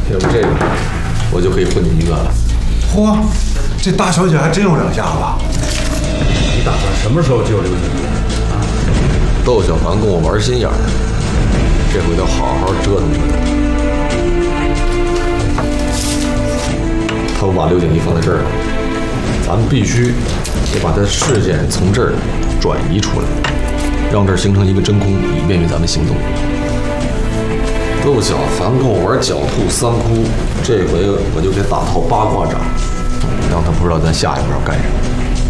有这个，我就可以混进医院了。 嚯，这大小姐还真有两下子。 你打算什么时候救刘景瑜？ 窦小凡跟我玩心眼儿，这回得好好折腾他。他把刘景怡放在这儿了，咱们必须得把他视线从这儿转移出来，让这儿形成一个真空，以便于咱们行动。窦小凡跟我玩狡兔三窟，这回我就给打套八卦掌，让他不知道咱下一步要干什么。